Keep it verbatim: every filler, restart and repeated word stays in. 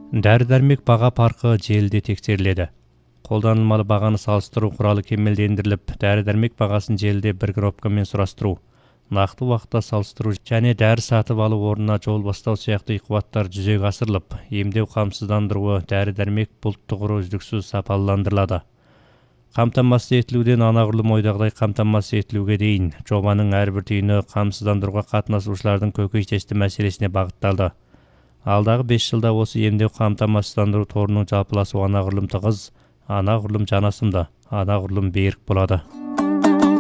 Дәрі-дәрмек баға парқы желіде тексеріледі. Қолданылмалы бағаны салыстыру құралы кемелдендіріліп, дәрі-дәрмек бағасын желіде бір кнопкамен сұрастыру, нақты уақытта салыстыру және дәрі сатып алу орнына жол бастау сияқты иқуаттар жүзеге асырылып, емдеу қамсыздандыруы, дәрі-дәрмек бұлт тұғыры үздіксіз сапалыландырылады. Қамтамасыз етілуден анағұрлым ойдағыдай қамтамасыз етілуге дейін жобаның әрбір түйіні қамсыздандыруға қатынасушылардың көкейтесті мәселесіне бағытталды. Алдағы бес жылда осы емдеу қамтамасыздандыру торының жалпыласуы анағұрлым тығыз, анағұрлым жанасымды, анағұрлым берік болады.